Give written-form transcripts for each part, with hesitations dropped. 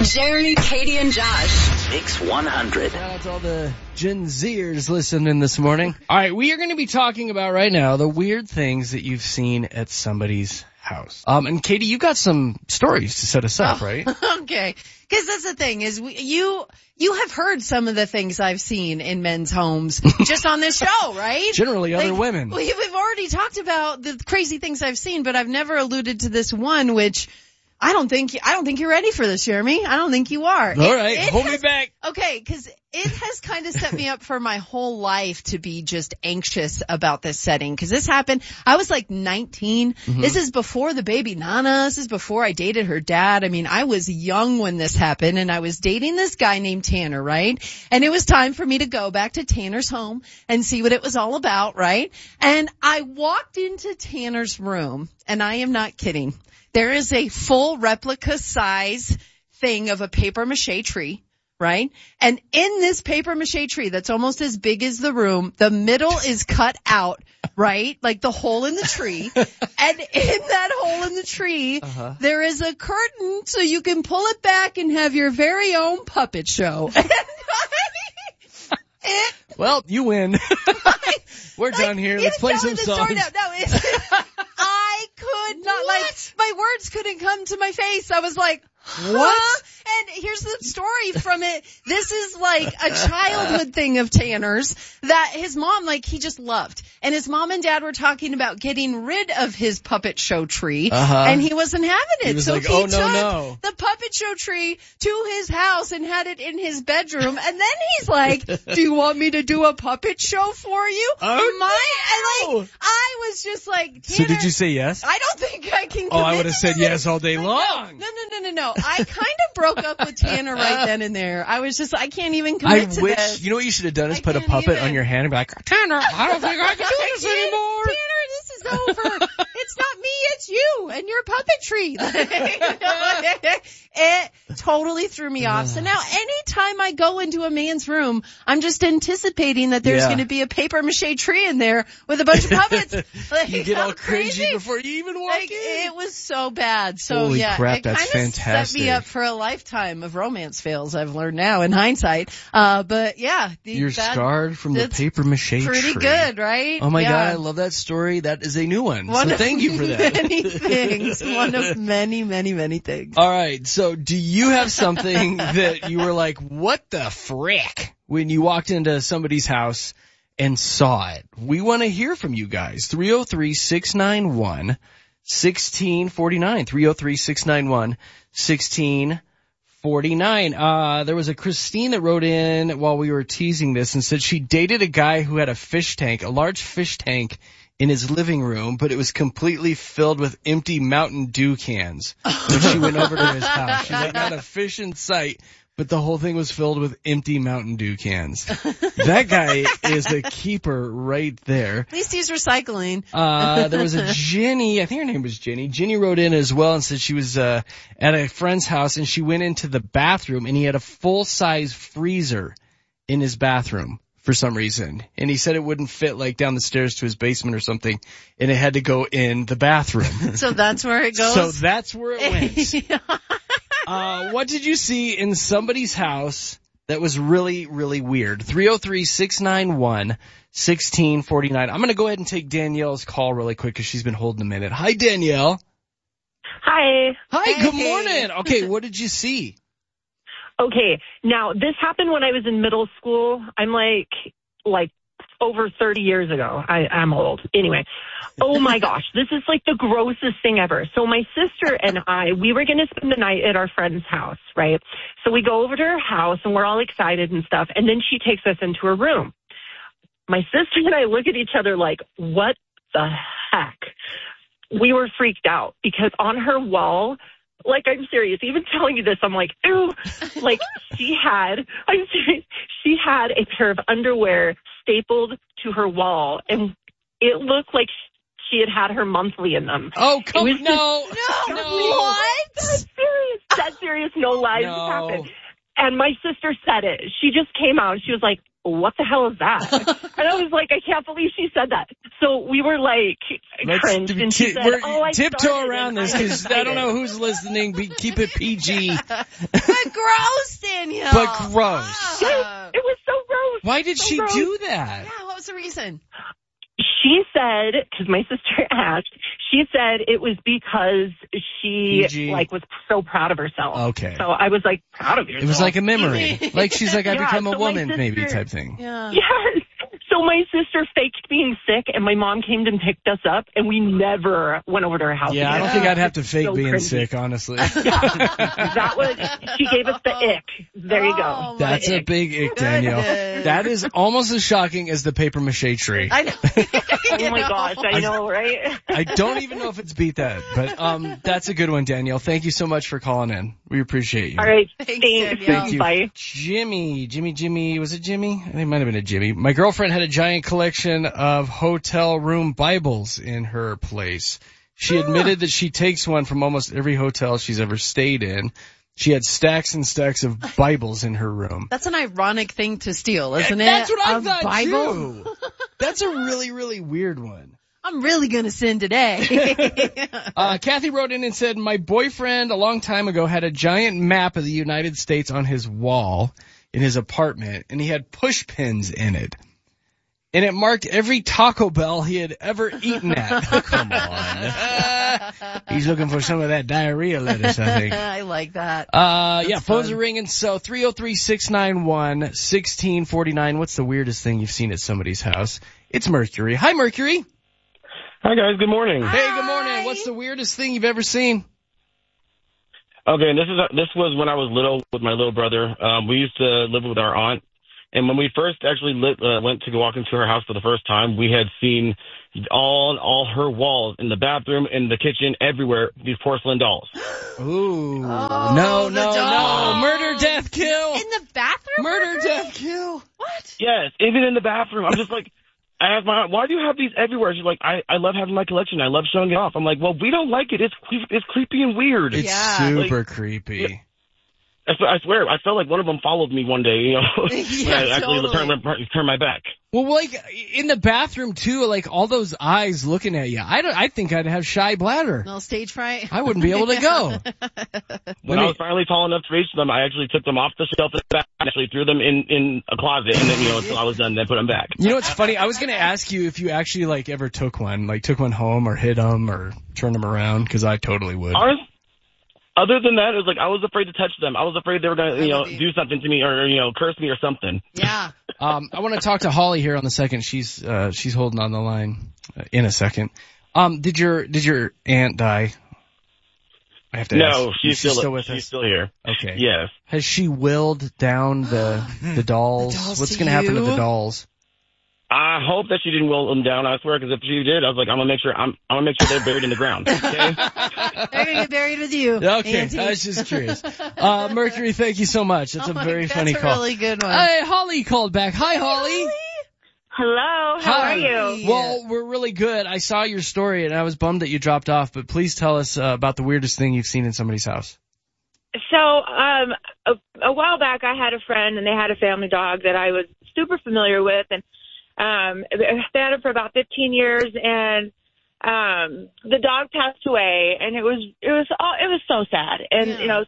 Jeremy, Katie, and Josh. Mix 100. Shout out to all the Gen Zers listening this morning. All right, we are going to be talking about right now the weird things that you've seen at somebody's house. And Katie, you got some stories to set us up, right? Okay. Because that's the thing is you have heard some of the things I've seen in men's homes just on this show, right? Generally other women. We've already talked about the crazy things I've seen, but I've never alluded to this one, which I don't think you're ready for this, Jeremy. I don't think you are. All right, hold me back. Okay, because it has kind of set me up for my whole life to be just anxious about this setting. Because this happened, I was like 19. Mm-hmm. This is before the baby Nana. This is before I dated her dad. I mean, I was young when this happened, and I was dating this guy named Tanner, right? And it was time for me to go back to Tanner's home and see what it was all about, right? And I walked into Tanner's room, and I am not kidding. There is a full replica size thing of a paper mache tree, right? And in this paper mache tree that's almost as big as the room, the middle is cut out, right? Like the hole in the tree. And in that hole in the tree, there is a curtain so you can pull it back and have your very own puppet show. Well, you win. We're done here. Let's play some songs. I could not, my words couldn't come to my face. I was like, what? And here's the story from it. This is like a childhood thing of Tanner's that his mom, he just loved. And his mom and dad were talking about getting rid of his puppet show tree. And he wasn't having it. He was so like, he oh, took no. the puppet show tree to his house and had it in his bedroom. And then he's like, do you want me to do a puppet show for you? Oh, I was just like, Tanner, so did you say yes? I don't think I can. Oh, I would have said yes all day long. No. I kind of broke up with Tanner right then and there. I was just, I can't even commit to this. You know what you should have done is put a puppet on your hand and be like, Tanner, I don't think I can do this anymore. Tanner, this is over. It's not me, it's you and your puppetry. It totally threw me off. So now anytime I go into a man's room, I'm just anticipating that there's going to be a paper mache tree in there with a bunch of puppets. You get all crazy before you even walk in. It was so bad. So holy crap, it that's kind of fantastic. set me up for a lifetime of romance fails, I've learned now in hindsight. But yeah. You're scarred from the paper mache tree. Pretty good, right? Oh my God, I love that story. That is a new one. So thank you for that. Many things. One of many, many, many things. All right. So do you have something that you were like, what the frick, when you walked into somebody's house and saw it? We want to hear from you guys. 303-691-1649. 303-691-1649. There was a Christine that wrote in while we were teasing this and said she dated a guy who had a large fish tank in his living room, but it was completely filled with empty Mountain Dew cans when she went over to his house. She's like, not a fish in sight, but the whole thing was filled with empty Mountain Dew cans. That guy is a keeper right there. At least he's recycling. There was a Jenny, I think her name was Jenny. Jenny wrote in as well and said she was at a friend's house and she went into the bathroom and he had a full-size freezer in his bathroom for some reason. And he said it wouldn't fit down the stairs to his basement or something, and it had to go in the bathroom. So that's where it goes? So that's where it went. What did you see in somebody's house that was really, really weird? 303-691-1649. I'm going to go ahead and take Danielle's call really quick because she's been holding a minute. Hi, Danielle. Hi. Hi, good morning. Okay, what did you see? Okay, now this happened when I was in middle school. I'm like over 30 years ago. I'm old. Anyway, oh my gosh, this is the grossest thing ever. So my sister and we were going to spend the night at our friend's house, right? So we go over to her house and we're all excited and stuff. And then she takes us into her room. My sister and I look at each other like, what the heck? We were freaked out because on her wall, I'm serious. Even telling you this, I'm like, ew. She had a pair of underwear stapled to her wall, and it looked like she had her monthly in them. Oh, come on. No. What? That's serious. No lies happened. And my sister said it. She just came out. She was like, what the hell is that? And I was like, I can't believe she said that. So we were like, cringed. And she said, I tiptoe around this because I don't know who's listening. Keep it PG. But gross, Danielle. But gross. It was so gross. Why did she do that? Yeah, what was the reason? She said, because my sister asked, she said it was because she PG. like was so proud of herself. Okay. So I was like, proud of yourself. It was like a memory. Like she's like, I become a woman, sister, maybe type thing. Yeah. Yes. So my sister faked being sick, and my mom came and picked us up, and we never went over to her house Yeah, again. I don't think I'd have to fake So being cringy. sick, honestly. That was, she gave us the ick. There you go. Oh, That's a big ick, Danielle. That is almost as shocking as the paper mache tree. I know. Oh my gosh, I know, right? I don't even know if it's beat that, but that's a good one, Danielle. Thank you so much for calling in. We appreciate you. All right, Thanks, thanks. Thank you. Bye. Jimmy, was it Jimmy? I think it might have been a Jimmy. My girlfriend had a giant collection of hotel room Bibles in her place. She admitted that she takes one from almost every hotel she's ever stayed in. She had stacks and stacks of Bibles in her room. That's an ironic thing to steal, isn't it? That's what I A thought Bible? too. That's a really, really weird one. I'm really gonna sin today. Kathy wrote in and said, my boyfriend a long time ago had a giant map of the United States on his wall in his apartment, and he had push pins in it. And it marked every Taco Bell he had ever eaten at. Come on. He's looking for some of that diarrhea lettuce, I think. I like that. Yeah, phones fun. are ringing. So 303-691-1649. What's the weirdest thing you've seen at somebody's house? It's Mercury. Hi, Mercury. Hi guys, good morning. Hey, good morning. What's the weirdest thing you've ever seen? Okay, and this was when I was little with my little brother. We used to live with our aunt, and when we first actually went to go walk into her house for the first time, we had seen all her walls in the bathroom, in the kitchen, everywhere, these porcelain dolls. Ooh. Oh, No. doll. Murder, death, kill. In the bathroom? Murder, death, kill. What? Yes, even in the bathroom. I'm just like, I asked my aunt, why do you have these everywhere? She's like, I love having my collection. I love showing it off. I'm like, well, we don't like it. It's creepy and weird. It's Yeah. super creepy. I swear, I felt like one of them followed me one day, Yeah, when I actually totally. turned my back. Well, like, in the bathroom, too, like, all those eyes looking at you. I think I'd have shy bladder. No stage fright? I wouldn't be able to go. When I was finally tall enough to reach them, I actually took them off the shelf and actually threw them in a closet, and then, until I was done, then put them back. You know what's funny? I was going to ask you if you actually, like, ever took one home or hid them or turned them around, because I totally would. Other than that, it was like I was afraid to touch them. I was afraid they were going to, do something to me or, curse me or something. Yeah. I want to talk to Holly here on the second. She's holding on the line in a second. Did your aunt die? I have to ask. No, she's still with us. She's still here. Okay. Yes. Has she willed down the dolls? What's going to happen to the dolls? I hope that she didn't will them down. I swear, because if she did, I was like, I'm gonna make sure they're buried in the ground. Okay. They're gonna get buried with you. Okay, Auntie. I was just curious. Mercury, thank you so much. That's a very funny That's call. a really good one. Hey, Holly called back. Hi, Holly. Hello, how Hi. are you? Well, we're really good. I saw your story and I was bummed that you dropped off, but please tell us about the weirdest thing you've seen in somebody's house. So, a while back I had a friend and they had a family dog that I was super familiar with, and they had it for about 15 years, and the dog passed away, and it was so sad. And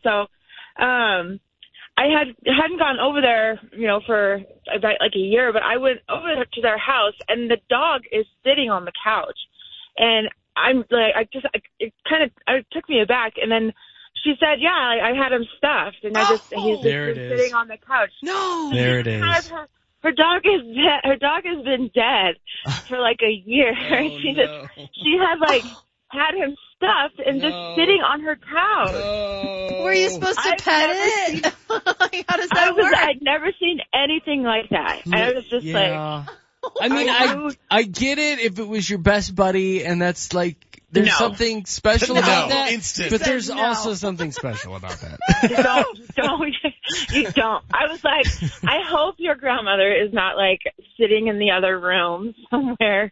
I hadn't gone over there, for about like a year, but I went over to their house, and the dog is sitting on the couch, and I'm like, it took me aback, and then she said, yeah, I had him stuffed, and he's sitting on the couch. No, there it is. Her dog is dead. Her dog has been dead for like a year. She had had him stuffed and just sitting on her couch. No. Were you supposed to pet it? How does that work? I'd never seen anything like that. And I was just I mean, I get it if it was your best buddy and that's like, there's something special about that. Instant. But there's also something special about that. You don't. I was like, I hope your grandmother is not sitting in the other room somewhere.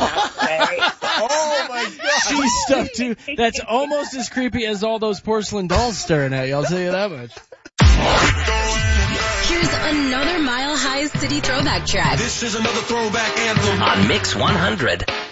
Oh my God. She's stuffed too. That's almost as creepy as all those porcelain dolls staring at you, I'll tell you that much. Here's another Mile High City throwback track. This is another throwback anthem on Mix 100.